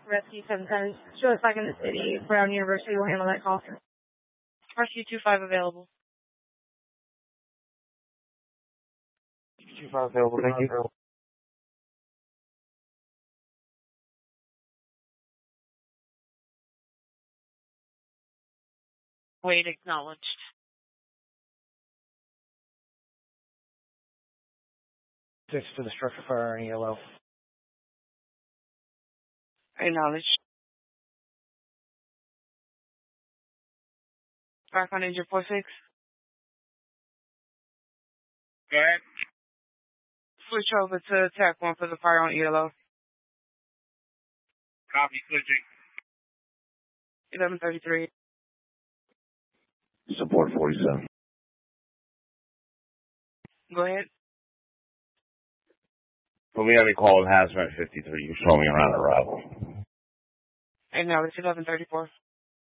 Rescue 710. Show us back in the city. Brown University will handle that call. Rescue 25 available. 25 available, thank you. Wait, acknowledged. Six to the structure fire in ELO. Acknowledged. Back on engine 46. Go ahead. Switch over to attack 1 for the fire on ELO. Copy, switching. 1133. Support 47. Go ahead. When we have a call with Hazmat 53, you show me around arrival. Acknowledged. 1134.